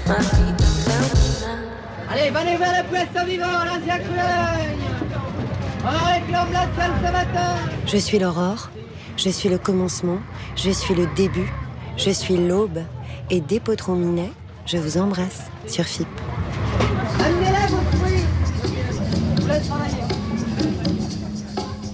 Allez, venez vers le puesto vivant, l'ancien Crueil. On réclame la salle ce matin. Je suis l'aurore, je suis le commencement, je suis le début, je suis l'aube. Et dès Potron Minet, je vous embrasse sur FIP. Amenez-la, vos fruits. Je vous laisse travailler.